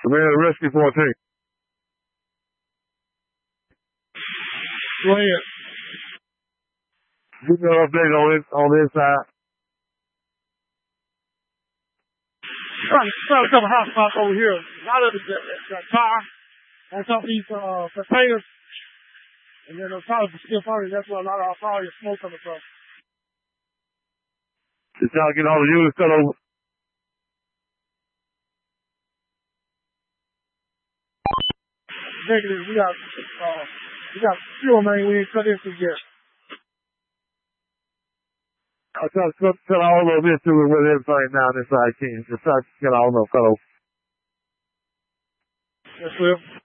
Command Rescue 14. Go ahead. Give me an update on the inside. Trying to cover hot spots over here. A lot of it got tar on top of these containers. And then the cars are still burning. That's where a lot of our fire smoke coming from. Just trying to get all the units cut over. Negative. We got fuel main we ain't cut into yet. I'll try to cut all of this to it with everything down inside King. Just try to get all of them cut over. Yes, sir.